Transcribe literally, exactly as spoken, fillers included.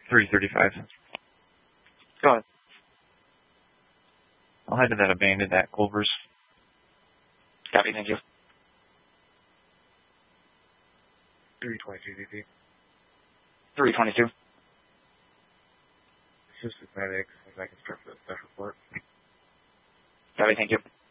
three thirty-five. Go ahead. I'll head to that abandoned at Culver's. Copy, thank you. three twenty-two, D P. three twenty-two. Assistant medics, if I can start for the special report. Copy, thank you.